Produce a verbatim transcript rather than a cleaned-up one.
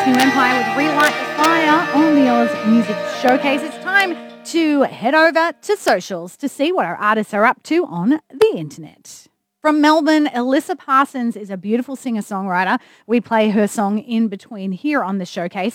New Empire with Relight the Fire on the Oz Music Showcase. It's time to head over to socials to see what our artists are up to on the internet. From Melbourne, Alyssa Parsons is a beautiful singer-songwriter. We play her song In Between here on the showcase.